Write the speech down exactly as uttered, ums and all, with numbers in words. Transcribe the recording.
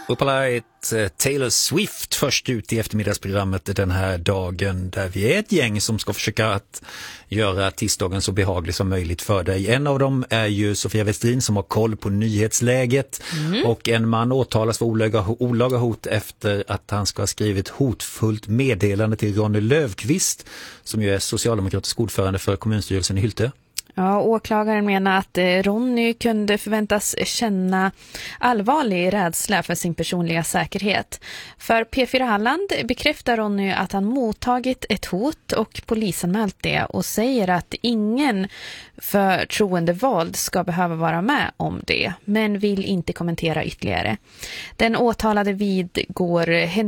Opalite, Taylor Swift först ut i eftermiddagsprogrammet den här dagen, där vi är ett gäng som ska försöka att göra tisdagen så behaglig som möjligt för dig. En av dem är ju Sofia Westrin som har koll på nyhetsläget mm. och en man åtalas för olaga, olaga hot efter att han ska ha skrivit hotfullt meddelande till Ronny Löfqvist som ju är socialdemokratisk ordförande för kommunstyrelsen i Hylte. Ja, åklagaren menar att Ronny kunde förväntas känna allvarlig rädsla för sin personliga säkerhet. För P fyra Halland bekräftar Ronny att han mottagit ett hot och polisanmält det och säger att ingen förtroendevald ska behöva vara med om det, men vill inte kommentera ytterligare. Den åtalade vidgår